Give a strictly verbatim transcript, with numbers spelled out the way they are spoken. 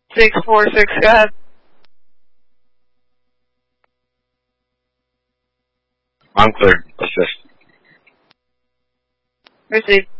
six four six, go ahead. I'm clear. Assist. Proceed.